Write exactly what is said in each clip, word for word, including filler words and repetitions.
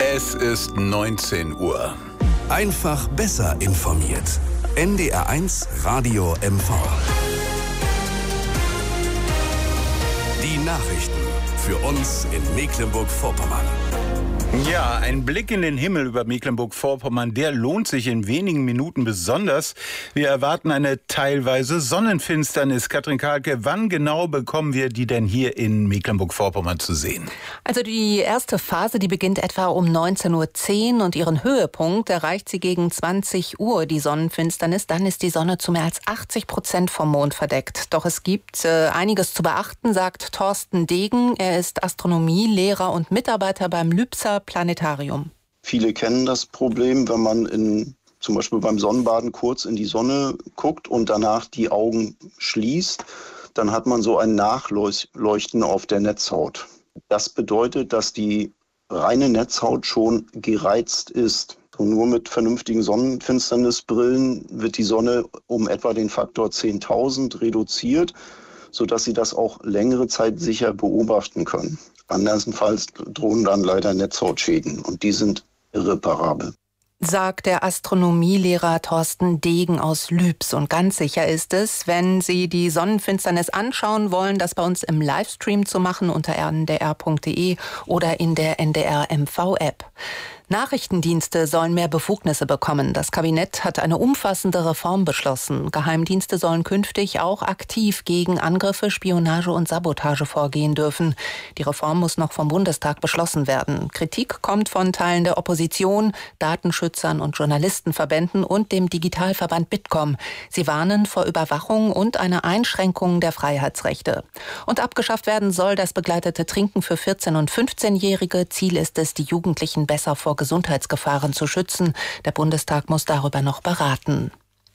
Es ist neunzehn Uhr. Einfach besser informiert. N D R eins Radio M V. Die Nachrichten für uns in Mecklenburg-Vorpommern. Ja, ein Blick in den Himmel über Mecklenburg-Vorpommern, der lohnt sich in wenigen Minuten besonders. Wir erwarten eine teilweise Sonnenfinsternis. Katrin Kahlke, wann genau bekommen wir die denn hier in Mecklenburg-Vorpommern zu sehen? Also die erste Phase, die beginnt etwa um neunzehn Uhr zehn und ihren Höhepunkt erreicht sie gegen zwanzig Uhr, die Sonnenfinsternis. Dann ist die Sonne zu mehr als achtzig Prozent vom Mond verdeckt. Doch es gibt äh, einiges zu beachten, sagt Thorsten Degen. Er ist Astronomielehrer und Mitarbeiter beim Lübzer Planetarium. Viele kennen das Problem, wenn man in, zum Beispiel beim Sonnenbaden kurz in die Sonne guckt und danach die Augen schließt, dann hat man so ein Nachleuchten auf der Netzhaut. Das bedeutet, dass die reine Netzhaut schon gereizt ist. Und nur mit vernünftigen Sonnenfinsternisbrillen wird die Sonne um etwa den Faktor zehntausend reduziert, sodass Sie das auch längere Zeit sicher beobachten können. Andernfalls drohen dann leider Netzhautschäden und die sind irreparabel. Sagt der Astronomielehrer Thorsten Degen aus Lübs. Und ganz sicher ist es, wenn Sie die Sonnenfinsternis anschauen wollen, das bei uns im Livestream zu machen unter n d r punkt d e oder in der N D R M V-App. Nachrichtendienste sollen mehr Befugnisse bekommen. Das Kabinett hat eine umfassende Reform beschlossen. Geheimdienste sollen künftig auch aktiv gegen Angriffe, Spionage und Sabotage vorgehen dürfen. Die Reform muss noch vom Bundestag beschlossen werden. Kritik kommt von Teilen der Opposition, Datenschützern und Journalistenverbänden und dem Digitalverband Bitkom. Sie warnen vor Überwachung und einer Einschränkung der Freiheitsrechte. Und abgeschafft werden soll das begleitete Trinken für vierzehn- und fünfzehnjährige. Ziel ist es, die Jugendlichen besser vor Gesundheitsgefahren zu schützen. Der Bundestag muss darüber noch beraten.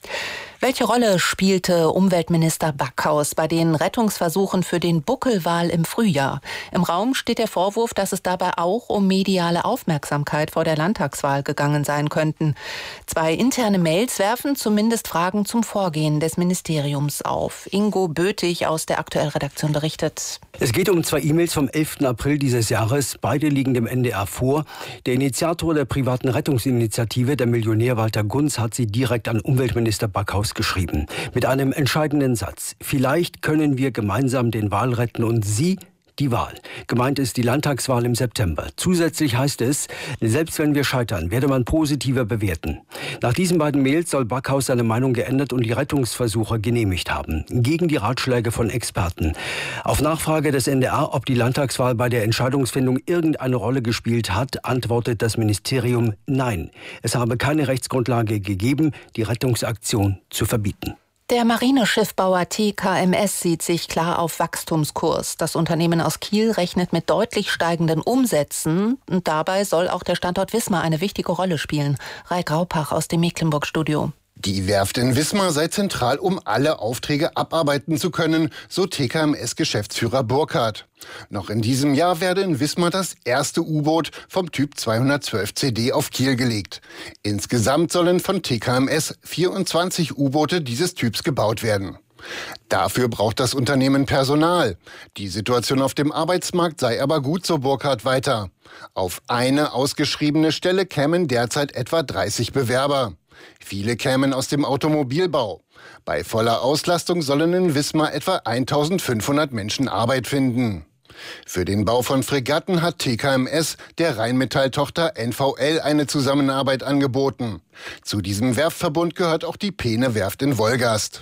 Welche Rolle spielte Umweltminister Backhaus bei den Rettungsversuchen für den Buckelwal im Frühjahr? Im Raum steht der Vorwurf, dass es dabei auch um mediale Aufmerksamkeit vor der Landtagswahl gegangen sein könnten. Zwei interne Mails werfen zumindest Fragen zum Vorgehen des Ministeriums auf. Ingo Bötig aus der Aktuell-Redaktion berichtet. Es geht um zwei E-Mails vom elften April dieses Jahres. Beide liegen dem N D R vor. Der Initiator der privaten Rettungsinitiative, der Millionär Walter Gunz, hat sie direkt an Umweltminister Backhaus geschrieben. Mit einem entscheidenden Satz. Vielleicht können wir gemeinsam den Wal retten und Sie die Wahl. Gemeint ist die Landtagswahl im September. Zusätzlich heißt es, selbst wenn wir scheitern, werde man positiver bewerten. Nach diesen beiden Mails soll Backhaus seine Meinung geändert und die Rettungsversuche genehmigt haben. Gegen die Ratschläge von Experten. Auf Nachfrage des N D R, ob die Landtagswahl bei der Entscheidungsfindung irgendeine Rolle gespielt hat, antwortet das Ministerium nein. Es habe keine Rechtsgrundlage gegeben, die Rettungsaktion zu verbieten. Der Marineschiffbauer T K M S sieht sich klar auf Wachstumskurs. Das Unternehmen aus Kiel rechnet mit deutlich steigenden Umsätzen. Und dabei soll auch der Standort Wismar eine wichtige Rolle spielen. Rai Graupach aus dem Mecklenburg-Studio. Die Werft in Wismar sei zentral, um alle Aufträge abarbeiten zu können, so T K M S-Geschäftsführer Burkhardt. Noch in diesem Jahr werde in Wismar das erste U-Boot vom Typ zweihundertzwölf C D auf Kiel gelegt. Insgesamt sollen von T K M S vierundzwanzig U-Boote dieses Typs gebaut werden. Dafür braucht das Unternehmen Personal. Die Situation auf dem Arbeitsmarkt sei aber gut, so Burkhardt weiter. Auf eine ausgeschriebene Stelle kämen derzeit etwa dreißig Bewerber. Viele kämen aus dem Automobilbau. Bei voller Auslastung sollen in Wismar etwa eintausendfünfhundert Menschen Arbeit finden. Für den Bau von Fregatten hat T K M S der Rheinmetall-Tochter N V L eine Zusammenarbeit angeboten. Zu diesem Werftverbund gehört auch die Peene-Werft in Wolgast.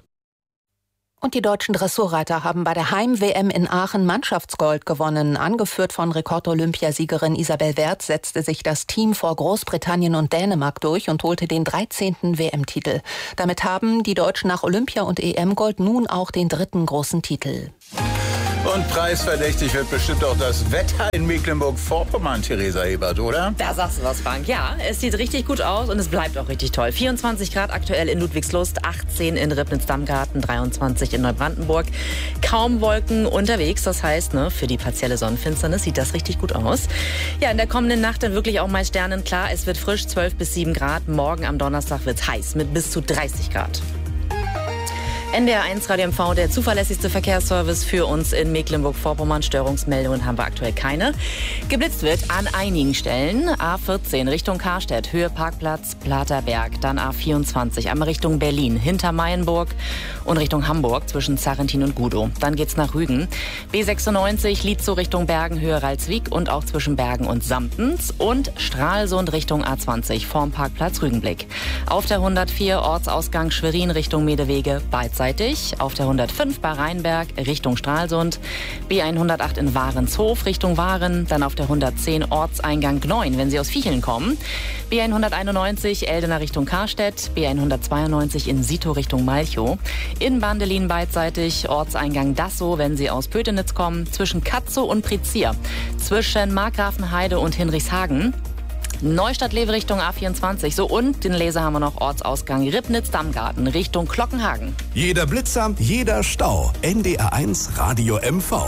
Und die deutschen Dressurreiter haben bei der Heim-W M in Aachen Mannschaftsgold gewonnen. Angeführt von Rekord-Olympiasiegerin Isabel Werth setzte sich das Team vor Großbritannien und Dänemark durch und holte den dreizehnten W M-Titel. Damit haben die Deutschen nach Olympia und E M-Gold nun auch den dritten großen Titel. Und preisverdächtig wird bestimmt auch das Wetter in Mecklenburg-Vorpommern, Theresa Ebert, oder? Da sagst du was, Frank. Ja, es sieht richtig gut aus und es bleibt auch richtig toll. vierundzwanzig Grad aktuell in Ludwigslust, achtzehn in Ribnitz-Dammgarten, dreiundzwanzig in Neubrandenburg. Kaum Wolken unterwegs, das heißt, ne, für die partielle Sonnenfinsternis sieht das richtig gut aus. Ja, in der kommenden Nacht dann wirklich auch mal sternenklar. Es wird frisch, zwölf bis sieben Grad. Morgen am Donnerstag wird's heiß mit bis zu dreißig Grad. N D R eins Radio M V, der zuverlässigste Verkehrsservice für uns in Mecklenburg-Vorpommern. Störungsmeldungen haben wir aktuell keine. Geblitzt wird an einigen Stellen. A vierzehn Richtung Karstedt, Höhe Parkplatz Platerberg. Dann A vierundzwanzig einmal Richtung Berlin, hinter Mayenburg und Richtung Hamburg zwischen Zarrentin und Gudow. Dann geht's nach Rügen. B sechsundneunzig Lietzow Richtung Bergen, Höhe Ralswiek und auch zwischen Bergen und Samtens. Und Stralsund Richtung A zwanzig, vorm Parkplatz Rügenblick. Auf der hundertvier Ortsausgang Schwerin Richtung Medewege, beidseitig. Auf der hundertfünf bei Rheinberg Richtung Stralsund. B hundertacht in Warenshof Richtung Waren. Dann auf der hundertzehn Ortseingang Gneun, wenn Sie aus Viecheln kommen. B hunderteinundneunzig Eldener Richtung Karstedt. B hundertzweiundneunzig in Sito Richtung Malchow. In Bandelin beidseitig Ortseingang Dassow, wenn Sie aus Pötenitz kommen. Zwischen Katzow und Prizier. Zwischen Markgrafenheide und Hinrichshagen. Neustadt-Lewe Richtung A vierundzwanzig. So, und den Leser haben wir noch Ortsausgang Ribnitz-Dammgarten Richtung Glockenhagen. Jeder Blitzer, jeder Stau. N D R eins Radio M V.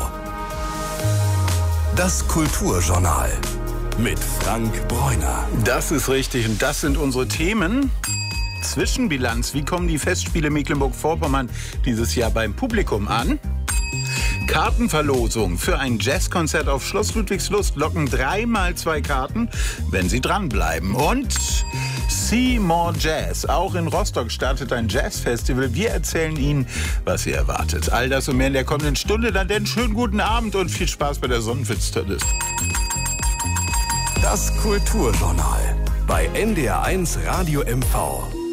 Das Kulturjournal mit Frank Bräuner. Das ist richtig und das sind unsere Themen. Zwischenbilanz. Wie kommen die Festspiele Mecklenburg-Vorpommern dieses Jahr beim Publikum an? Kartenverlosung für ein Jazzkonzert auf Schloss Ludwigslust locken dreimal zwei Karten, wenn Sie dranbleiben. Und See More Jazz. Auch in Rostock startet ein Jazzfestival. Wir erzählen Ihnen, was Sie erwartet. All das und mehr in der kommenden Stunde. Dann denn schönen guten Abend und viel Spaß bei der Sonnenfinsternis. Das Kulturjournal bei N D R eins Radio M V.